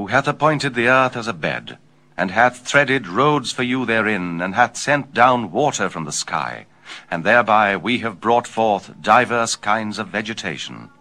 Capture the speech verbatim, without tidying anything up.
hath appointed the earth as a bed, and hath threaded roads for you therein, and hath sent down water from the sky, and thereby we have brought forth divers kinds of vegetation.